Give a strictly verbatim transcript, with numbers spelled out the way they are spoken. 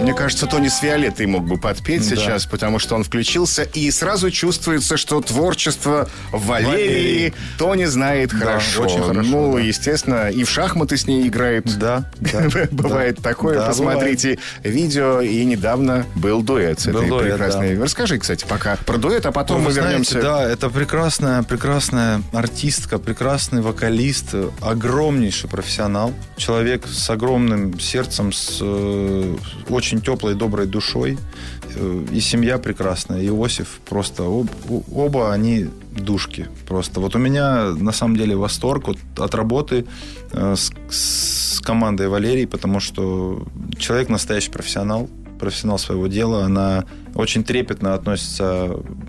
Мне кажется, Тони с Виолеттой мог бы подпеть Да. сейчас, потому что он включился, и сразу чувствуется, что творчество Валерии Валерии. Тони знает Да, хорошо. очень хорошо, Ну, да. естественно, и в шахматы с ней играет. Да, да. Бывает Да. такое. Да, Посмотрите видео, и недавно был дуэт с Был этой дуэт, прекрасной. да. Расскажи, кстати, пока про дуэт, а потом Ну, мы вы знаете, вернемся. да, это прекрасная, прекрасная артистка, прекрасный вокалист, огромнейший профессионал, человек с огромным сердцем, с э, очень теплой, доброй душой, э, и семья прекрасная, Иосиф просто, об, оба они душки просто. Вот у меня на самом деле восторг вот от работы э, с, с командой Валерии, потому что человек настоящий профессионал, профессионал своего дела, она очень трепетно относится